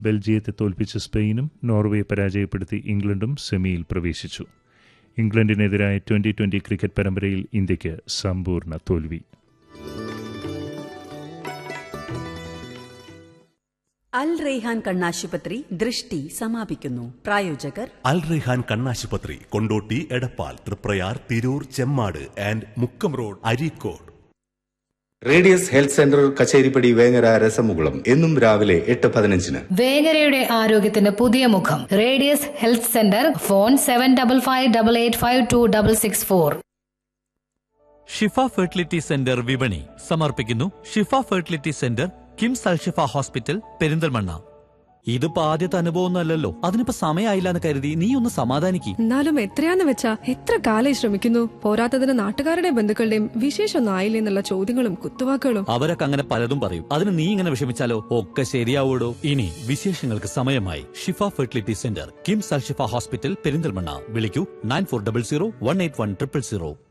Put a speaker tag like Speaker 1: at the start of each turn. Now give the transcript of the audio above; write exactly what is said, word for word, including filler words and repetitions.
Speaker 1: ബെൽജിയത്തെ തോൽപ്പിച്ച സ്പെയിനും നോർവേയെ പരാജയപ്പെടുത്തി ഇംഗ്ലണ്ടും സെമിയിൽ പ്രവേശിച്ചു. ഇംഗ്ലണ്ടിനെതിരായ ട്വന്റി ട്വന്റി ക്രിക്കറ്റ് പരമ്പരയിൽ ഇന്ത്യയ്ക്ക് സമ്പൂർണ്ണ തോൽവി.
Speaker 2: അൽ റെയ്ഹാൻ കണ്ണാശുപത്രി ദൃഷ്ടി സമാപിക്കുന്നു. പ്രായോജകർ
Speaker 3: അൽ റെയ്ഹാൻ കണ്ണാശുപത്രി, Kondotty, Edappal, Triprayar, Tirur, Chemmad and Mukkam road, Areekode.
Speaker 4: Radius health centre, Kacheripadi, Vengara, രസമുകുളം. എന്നും രാവിലെ എട്ട് പതിനഞ്ചിന്.
Speaker 5: വേങ്ങരയുടെ ആരോഗ്യത്തിന് പുതിയ മുഖം. Radius health centre. Phone seven double five double eight five to double six four.
Speaker 6: Shifa fertility centre വിപണി സമർപ്പിക്കുന്നു. ഷിഫ fertility centre, KIMS Alshifa hospital, Perinthalmanna. ഇതിപ്പോ ആദ്യത്തെ അനുഭവം അല്ലല്ലോ, അതിനിപ്പോ സമയമായില്ല എന്ന് കരുതി നീ ഒന്ന് സമാധാനിക്ക്.
Speaker 7: എന്നാലും എത്രയാന്ന് വെച്ചാ എത്ര കാലം ശ്രമിക്കുന്നു. പോരാത്തതിന് നാട്ടുകാരുടെയും ബന്ധുക്കളുടെയും വിശേഷമൊന്നും ആയില്ലേ എന്നുള്ള ചോദ്യങ്ങളും കുത്തുവാക്കുകളും.
Speaker 6: അവരൊക്കെ അങ്ങനെ പലതും പറയും. അതിന് നീ ഇങ്ങനെ വിഷമിച്ചാലോ? ഒക്കെ ശരിയാവൂടോ. ഇനി വിശേഷങ്ങൾക്ക് സമയമായി. ഷിഫ fertility centre, KIMS Alshifa hospital, Perinthalmanna. വിളിക്കൂ nine four double zero one eight one triple zero.